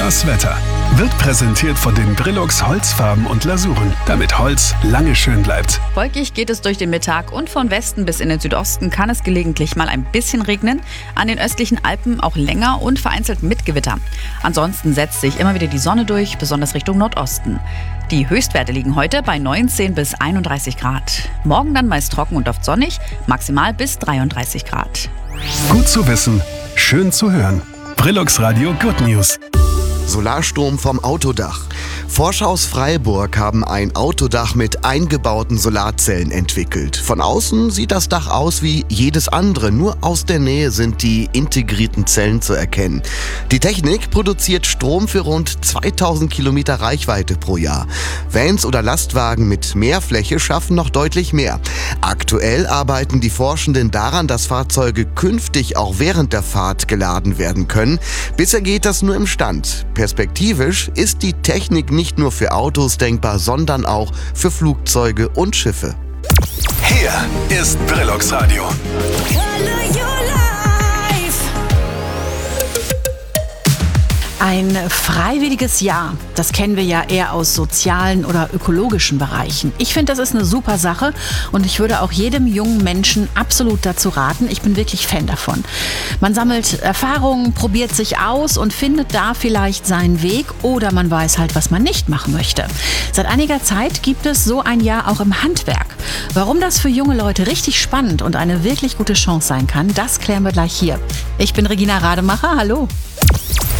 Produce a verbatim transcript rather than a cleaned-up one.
Das Wetter wird präsentiert von den Brilux Holzfarben und Lasuren, damit Holz lange schön bleibt. Wolkig geht es durch den Mittag und von Westen bis in den Südosten kann es gelegentlich mal ein bisschen regnen. An den östlichen Alpen auch länger und vereinzelt mit Gewitter. Ansonsten setzt sich immer wieder die Sonne durch, besonders Richtung Nordosten. Die Höchstwerte liegen heute bei neunzehn bis einunddreißig Grad. Morgen dann meist trocken und oft sonnig, maximal bis dreiunddreißig Grad. Gut zu wissen, schön zu hören. Brilux Radio Good News. Solarstrom vom Autodach. Forscher aus Freiburg haben ein Autodach mit eingebauten Solarzellen entwickelt. Von außen sieht das Dach aus wie jedes andere, nur aus der Nähe sind die integrierten Zellen zu erkennen. Die Technik produziert Strom für rund zweitausend Kilometer Reichweite pro Jahr. Vans oder Lastwagen mit mehr Fläche schaffen noch deutlich mehr. Aktuell arbeiten die Forschenden daran, dass Fahrzeuge künftig auch während der Fahrt geladen werden können. Bisher geht das nur im Stand. Perspektivisch ist die Technik nicht nur für Autos denkbar, sondern auch für Flugzeuge und Schiffe. Hier ist Brilux Radio. Ein freiwilliges Jahr, das kennen wir ja eher aus sozialen oder ökologischen Bereichen. Ich finde, das ist eine super Sache und ich würde auch jedem jungen Menschen absolut dazu raten. Ich bin wirklich Fan davon. Man sammelt Erfahrungen, probiert sich aus und findet da vielleicht seinen Weg oder man weiß halt, was man nicht machen möchte. Seit einiger Zeit gibt es so ein Jahr auch im Handwerk. Warum das für junge Leute richtig spannend und eine wirklich gute Chance sein kann, das klären wir gleich hier. Ich bin Regina Rademacher, hallo.